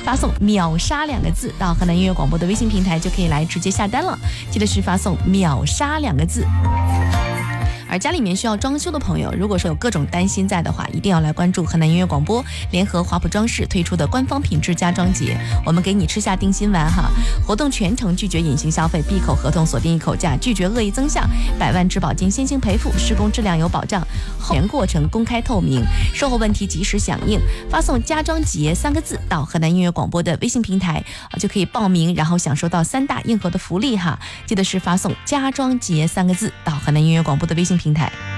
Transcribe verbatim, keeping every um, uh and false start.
发送秒杀两个字到河南音乐广播的微信平台，就可以来直接下单了。记得是发送秒杀两个字。而家里面需要装修的朋友，如果说有各种担心在的话，一定要来关注河南音乐广播联合华普装饰推出的官方品质家装节，我们给你吃下定心丸哈！活动全程拒绝隐形消费，闭口合同锁定一口价，拒绝恶意增项，百万质保金先行赔付，施工质量有保障，全过程公开透明，售后问题及时响应。发送家装节三个字到河南音乐广播的微信平台，就可以报名，然后享受到三大硬核的福利哈！记得是发送家装节三个字到河南音乐广播的微信平台。